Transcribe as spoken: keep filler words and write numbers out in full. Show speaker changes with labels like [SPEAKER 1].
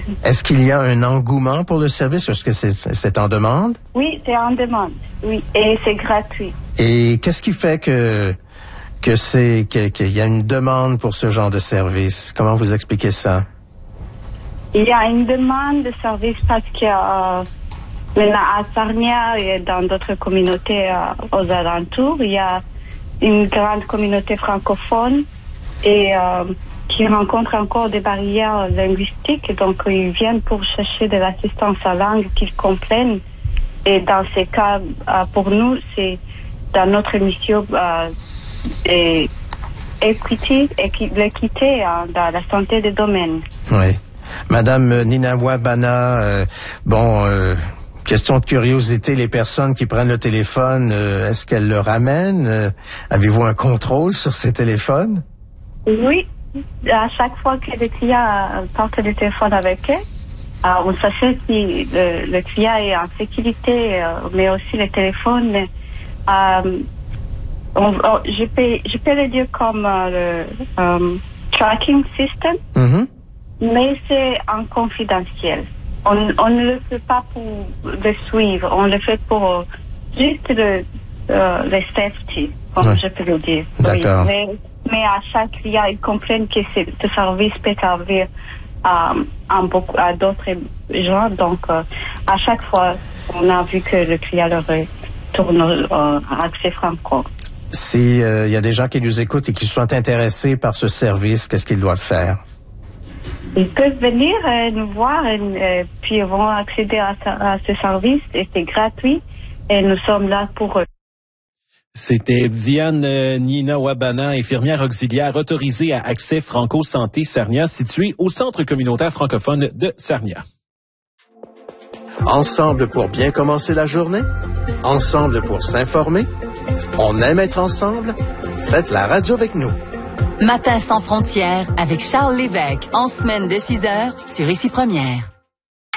[SPEAKER 1] Est-ce qu'il y a un engouement pour le service? Est-ce que c'est, c'est en demande?
[SPEAKER 2] Oui, c'est en demande. Oui, et c'est gratuit.
[SPEAKER 1] Et qu'est-ce qui fait que que c'est que, qu'il y a une demande pour ce genre de service? Comment vous expliquez ça?
[SPEAKER 2] Il y a une demande de service parce que euh, maintenant à Sarnia et dans d'autres communautés euh, aux alentours, il y a une grande communauté francophone et euh, qui rencontrent encore des barrières linguistiques. Donc, ils viennent pour chercher de l'assistance à langue qu'ils comprennent. Et dans ces cas, euh, pour nous, c'est dans notre mission euh, et équité, équi, l'équité euh, dans la santé des domaines.
[SPEAKER 1] Oui. Madame Ninawa Bana, euh, bon, euh, question de curiosité, les personnes qui prennent le téléphone, euh, est-ce qu'elles le ramènent? Euh, avez-vous un contrôle sur ces téléphones?
[SPEAKER 2] Oui. À chaque fois que le client porte le téléphone avec eux, euh, on s'assure que le, le client est en sécurité, euh, mais aussi le téléphone. Euh, on, on, je, peux, je peux le dire comme euh, le um, tracking system, mm-hmm. mais c'est en confidentiel. On, on ne le fait pas pour le suivre, on le fait pour euh, juste le, euh, le safety, comme ouais. je peux le dire.
[SPEAKER 1] D'accord.
[SPEAKER 2] Oui, mais, mais à chaque client, ils comprennent que c'est, ce service peut servir à, à, beaucoup, à d'autres gens. Donc, euh, à chaque fois, on a vu que le client leur tourne euh, accès franco.
[SPEAKER 1] Si il euh, y a des gens qui nous écoutent et qui sont intéressés par ce service, qu'est-ce qu'ils doivent faire?
[SPEAKER 2] Ils peuvent venir euh, nous voir et euh, puis ils vont accéder à, à ce service et c'est gratuit et nous sommes là pour eux.
[SPEAKER 3] C'était Diane euh, Ninawa Bana, infirmière auxiliaire autorisée à Accès Franco Santé Sarnia, située au Centre communautaire francophone de Sarnia.
[SPEAKER 1] Ensemble pour bien commencer la journée? Ensemble pour s'informer? On aime être ensemble? Faites la radio avec nous.
[SPEAKER 4] Matin sans frontières avec Charles Lévesque, en semaine de six heures sur Ici Première.